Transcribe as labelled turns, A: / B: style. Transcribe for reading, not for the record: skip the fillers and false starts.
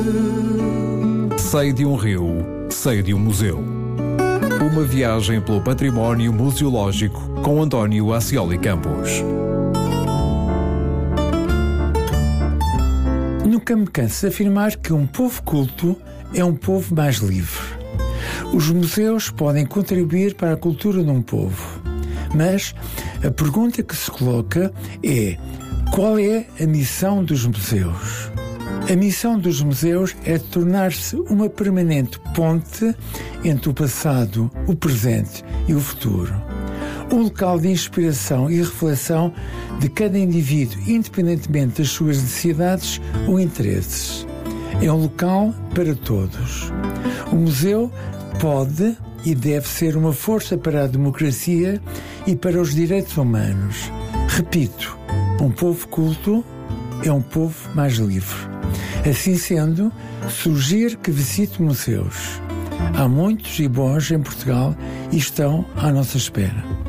A: Sei de um rio, sei de um museu. Uma viagem pelo património museológico com António Ascioli Campos.
B: Nunca me canso de afirmar que um povo culto é um povo mais livre. Os museus podem contribuir para a cultura de um povo, mas a pergunta que se coloca é: qual é a missão dos museus? A missão dos museus é tornar-se uma permanente ponte entre o passado, o presente e o futuro. Um local de inspiração e reflexão de cada indivíduo, independentemente das suas necessidades ou interesses. É um local para todos. O museu pode e deve ser uma força para a democracia e para os direitos humanos. Repito, um povo culto é um povo mais livre. Assim sendo, sugiro que visite museus. Há muitos e bons em Portugal e estão à nossa espera.